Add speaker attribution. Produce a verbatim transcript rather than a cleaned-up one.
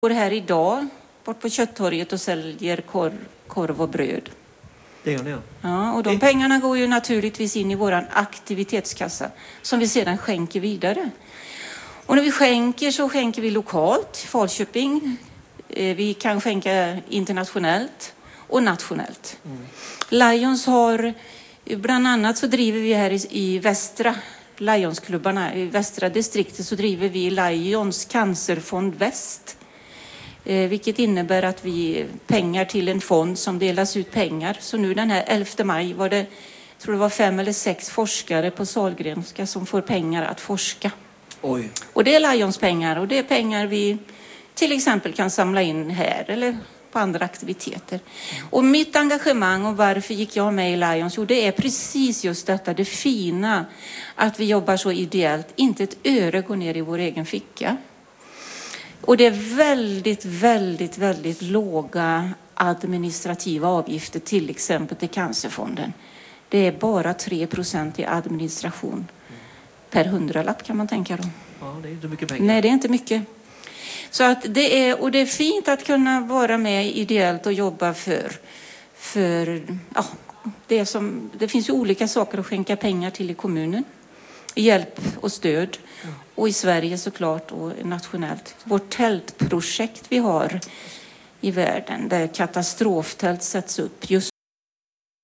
Speaker 1: går här idag bort på Kötttorget och säljer korv, korv och bröd.
Speaker 2: Det gör ni, ja.
Speaker 1: Ja, och de pengarna går ju naturligtvis in i våran aktivitetskassa som vi sedan skänker vidare. Och när vi skänker så skänker vi lokalt, Falköping. Vi kan skänka internationellt och nationellt. Mm. Lions har, bland annat så driver vi här i, i västra Lionsklubbarna, i västra distriktet så driver vi Lions cancerfond väst. Eh, vilket innebär att vi pengar till en fond som delas ut pengar. Så nu den här elfte maj var det, jag tror det var fem eller sex forskare på Sahlgrenska som får pengar att forska.
Speaker 2: Oj.
Speaker 1: Och det är Lions pengar och det är pengar vi till exempel kan samla in här eller på andra aktiviteter. Mm. Och mitt engagemang och varför gick jag med i Lions? Jo, det är precis just detta, det fina att vi jobbar så ideellt. Inte ett öre går ner i vår egen ficka. Och det är väldigt, väldigt, väldigt låga administrativa avgifter till exempel till Cancerfonden. Det är bara tre procent i administration mm. per hundralapp kan man tänka då.
Speaker 2: Ja, det är inte mycket pengar.
Speaker 1: Nej, det är inte mycket. Så att det är, och det är fint att kunna vara med ideellt och jobba för, för ja, det, som, det finns ju olika saker att skänka pengar till i kommunen. Hjälp och stöd. Mm. Och i Sverige såklart och nationellt. Vårt tältprojekt vi har i världen där katastroftält sätts upp just